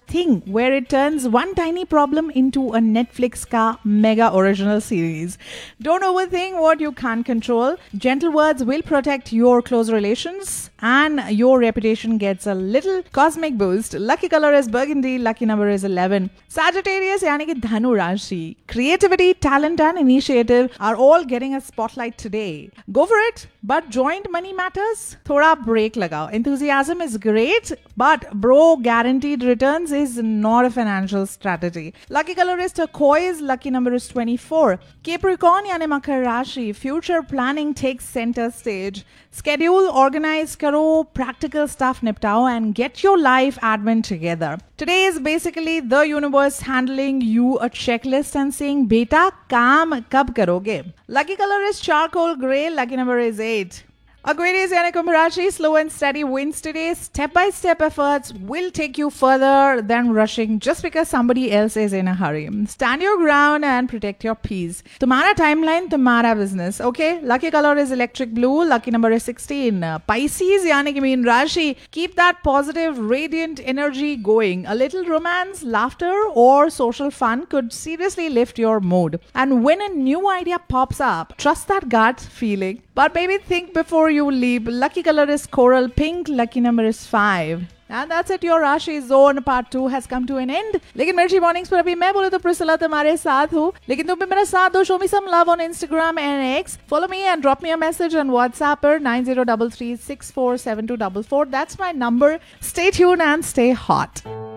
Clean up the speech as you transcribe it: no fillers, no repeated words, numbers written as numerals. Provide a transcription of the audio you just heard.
thing where it turns one tiny problem into a Netflix ka mega original series. Don't overthink what you can't control. Gentle words will protect your close relations and your reputation gets a little cosmic boost. Lucky color is burgundy, lucky number is 11. Sagittarius yani ki Dhanu Rashi. Creativity, talent and initiative are all getting a spotlight today. Go for it, but joint money matters. Thoda break lagao. Enthusiasm is great, but bro, guaranteed returns is not a financial strategy. Lucky color is turquoise, lucky number is 24. Capricorn yani Makar Rashi. Future planning takes center stage. Schedule, organize, karo, practical stuff niptao and get your life admin together. Today is basically the universe handling you a checklist and saying, beta, kaam kab karoge? Lucky color is charcoal gray, lucky number is 8. Aquarius yani Kumbh Rashi, slow and steady wins today. Step-by-step efforts will take you further than rushing just because somebody else is in a hurry. Stand your ground and protect your peace. Tumhara timeline, tumhara business. Okay, lucky color is electric blue, lucky number is 16. Pisces yani ki Meen Rashi, keep that positive, radiant energy going. A little romance, laughter or social fun could seriously lift your mood. And when a new idea pops up, trust that gut feeling. But maybe think before you leap. Lucky color is coral pink. Lucky number is 5. And that's it. Your Rashi Zone Part 2 has come to an end. लेकिन मिर्ची mornings पर अभी मैं बोले तो Priscilla तुम्हारे साथ हूँ. लेकिन तुम भी मेरा साथ दो. Show me some love on Instagram and X. Follow me and drop me a message on WhatsApp पर 9033647244. That's my number. Stay tuned and stay hot.